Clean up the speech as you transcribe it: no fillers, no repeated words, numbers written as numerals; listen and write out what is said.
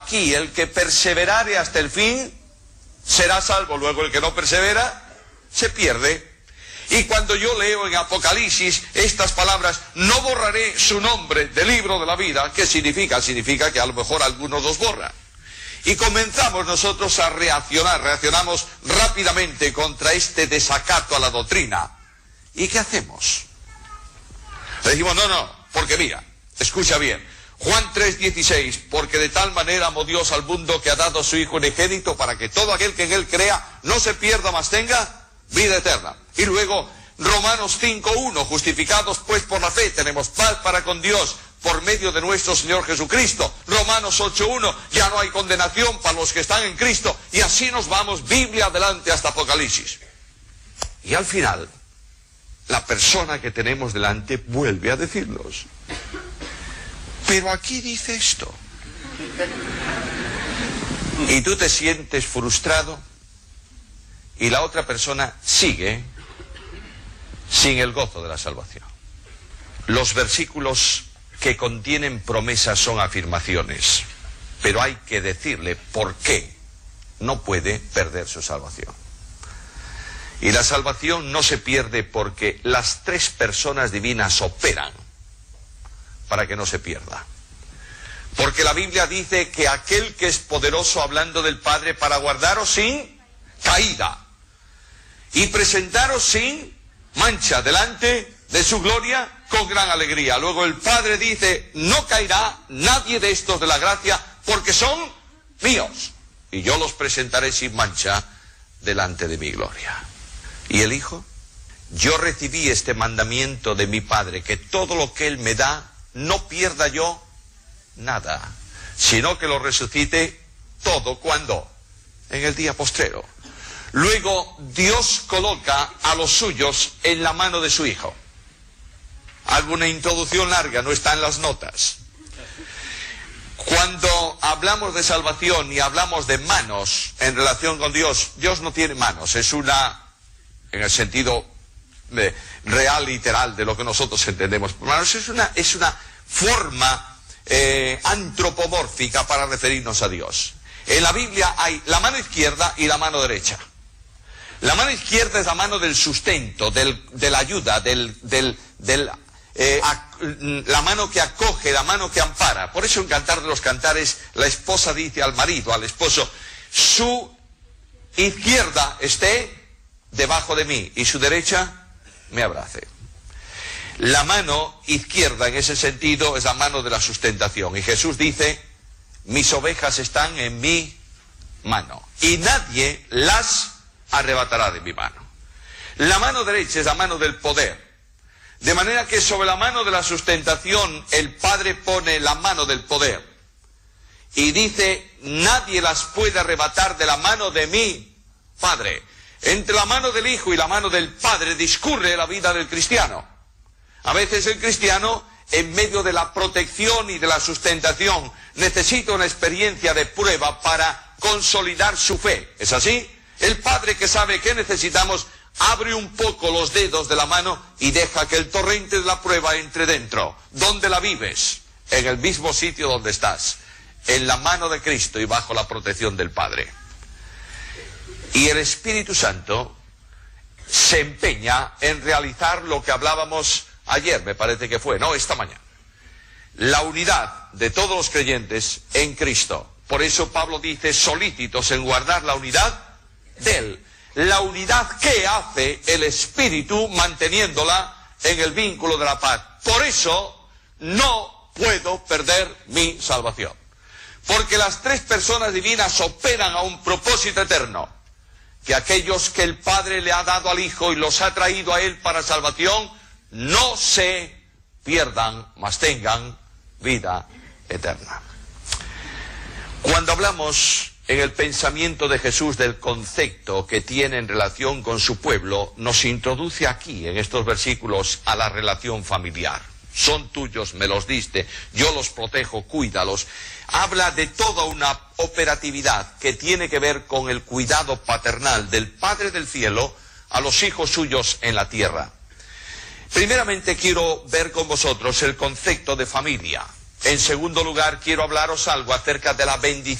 aquí, el que perseverare hasta el fin será salvo, luego el que no persevera se pierde. Y cuando yo leo en Apocalipsis estas palabras, no borraré su nombre del libro de la vida, ¿qué significa? Significa que a lo mejor algunos los borran. Y comenzamos nosotros a reaccionamos rápidamente contra este desacato a la doctrina. ¿Y qué hacemos? Le decimos, no, porque mira, escucha bien, Juan 3:16, porque de tal manera amó Dios al mundo que ha dado a su Hijo unigénito para que todo aquel que en él crea no se pierda, mas tenga vida eterna. Y luego Romanos 5:1, justificados pues por la fe, tenemos paz para con Dios por medio de nuestro Señor Jesucristo. Romanos 8:1, ya no hay condenación para los que están en Cristo. Y así nos vamos, Biblia adelante hasta Apocalipsis. Y al final, la persona que tenemos delante vuelve a decirnos, pero aquí dice esto. Y tú te sientes frustrado y la otra persona sigue sin el gozo de la salvación. Los versículos que contienen promesas son afirmaciones, pero hay que decirle por qué no puede perder su salvación. Y la salvación no se pierde porque las tres personas divinas operan para que no se pierda. Porque la Biblia dice que aquel que es poderoso, hablando del Padre, para guardaros sin caída y presentaros sin mancha delante de su gloria con gran alegría. Luego el Padre dice, no caerá nadie de estos de la gracia porque son míos y yo los presentaré sin mancha delante de mi gloria. Y el Hijo, yo recibí este mandamiento de mi Padre, que todo lo que Él me da, no pierda yo nada, sino que lo resucite todo. ¿Cuándo? En el día postrero. Luego Dios coloca a los suyos en la mano de su Hijo. Hago una introducción larga, no está en las notas. Cuando hablamos de salvación y hablamos de manos en relación con Dios, Dios no tiene manos, es una, en el sentido real, literal, de lo que nosotros entendemos. Manos es una forma antropomórfica para referirnos a Dios. En la Biblia hay la mano izquierda y la mano derecha. La mano izquierda es la mano del sustento, de la ayuda, la mano que acoge, la mano que ampara. Por eso en Cantar de los Cantares la esposa dice al marido, al esposo, su izquierda esté debajo de mí y su derecha me abrace. La mano izquierda en ese sentido es la mano de la sustentación. Y Jesús dice, mis ovejas están en mi mano y nadie las arrebatará de mi mano. La mano derecha es la mano del poder. De manera que sobre la mano de la sustentación el Padre pone la mano del poder. Y dice, nadie las puede arrebatar de la mano de mi Padre. Entre la mano del Hijo y la mano del Padre discurre la vida del cristiano. A veces el cristiano, en medio de la protección y de la sustentación, necesita una experiencia de prueba para consolidar su fe. ¿Es así? El Padre, que sabe que necesitamos, abre un poco los dedos de la mano y deja que el torrente de la prueba entre dentro. ¿Dónde la vives? En el mismo sitio donde estás, en la mano de Cristo y bajo la protección del Padre. Y el Espíritu Santo se empeña en realizar lo que hablábamos ayer, me parece que fue, no, esta mañana. La unidad de todos los creyentes en Cristo. Por eso Pablo dice, solícitos en guardar la unidad de Él. La unidad que hace el Espíritu manteniéndola en el vínculo de la paz. Por eso no puedo perder mi salvación. Porque las tres personas divinas operan a un propósito eterno. Que aquellos que el Padre le ha dado al Hijo y los ha traído a Él para salvación, no se pierdan, mas tengan vida eterna. Cuando hablamos en el pensamiento de Jesús del concepto que tiene en relación con su pueblo, nos introduce aquí, en estos versículos, a la relación familiar. Son tuyos, me los diste, yo los protejo, cuídalos. Habla de toda una operatividad que tiene que ver con el cuidado paternal del Padre del cielo a los hijos suyos en la tierra. Primeramente quiero ver con vosotros el concepto de familia. En segundo lugar, quiero hablaros algo acerca de la bendición